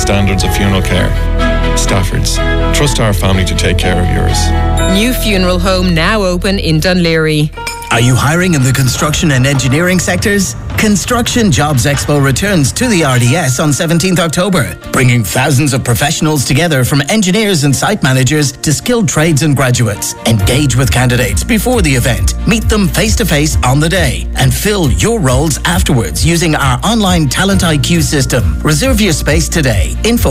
standards of funeral care. Stafford's. Trust our family to take care of yours. New funeral home now open in Dunleary. Are you hiring in the construction and engineering sectors? Construction Jobs Expo returns to the RDS on 17th October, bringing thousands of professionals together from engineers and site managers to skilled trades and graduates. Engage with candidates before the event, meet them face-to-face on the day, and fill your roles afterwards using our online Talent IQ system. Reserve your space today.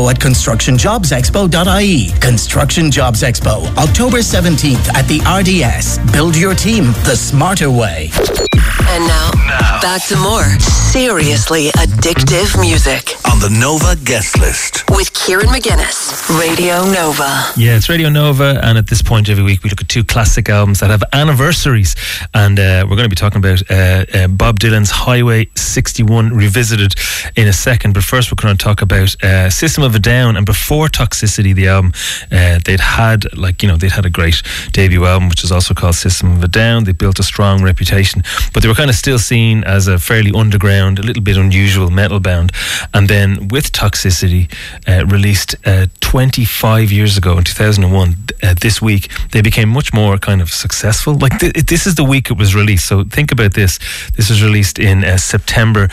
info@constructionjobsexpo.ie. Construction Jobs Expo, October 17th at the RDS. Build your team the smarter way. And now, back to more seriously addictive music on the Nova guest list with Kieran McGuinness. Radio Nova. Yeah, it's Radio Nova, and at this point every week we look at two classic albums that have anniversaries, and we're going to be talking about Bob Dylan's Highway 61 Revisited in a second. But first we're going to talk about System of a Down. And before Toxicity, the album, they'd had a great debut album which is also called System of a Down. They built a strong reputation, but they were kind of still seen as a fairly underground, a little bit unusual metal band. And then with Toxicity, released 25 years ago in 2001, this week they became much more kind of successful. Like this is the week it was released, so think about this. This was released in September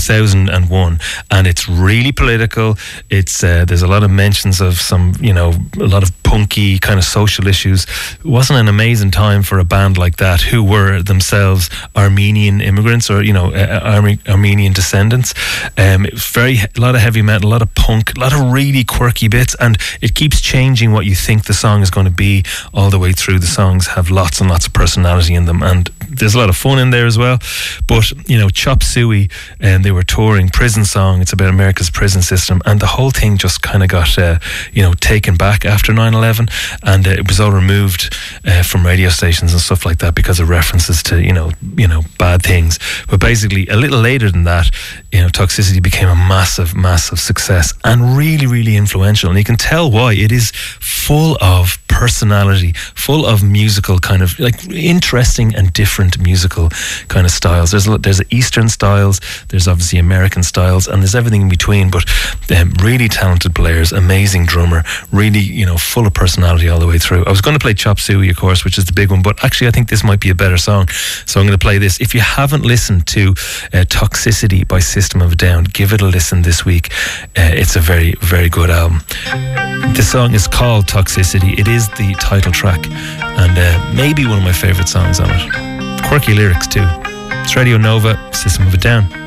2001, and it's really political. It's there's a lot of mentions of some, a lot of punky kind of social issues. It wasn't an amazing time for a band like that, who were themselves Armenian immigrants, or Armenian descendants. It was a lot of heavy metal, a lot of punk, a lot of really quirky bits, and it keeps changing what you think the song is going to be all the way through. The songs have lots and lots of personality in them, and there's a lot of fun in there as well. But Chop Suey, and they were touring Prison Song. It's about America's prison system, and the whole thing just kind of got taken back after 9/11, and it was all removed from radio stations and stuff like that because of references to bad things. But basically a little later than that, Toxicity became a massive success and really, really influential, and you can tell why. It is full of personality, full of musical kind of interesting and different musical kind of styles. There's Eastern styles, there's obviously American styles, and there's everything in between. But really talented players, amazing drummer, really full of personality all the way through. I was going to play Chop Suey, of course, which is the big one, but actually I think this might be a better song, so I'm going to play this. If you haven't listened to Toxicity by System of a Down, give it a listen this week. It's a very, very good album. This song is called Toxicity. It is the title track, and maybe one of my favourite songs on it. Quirky lyrics too. It's Radio Nova, System of a Down.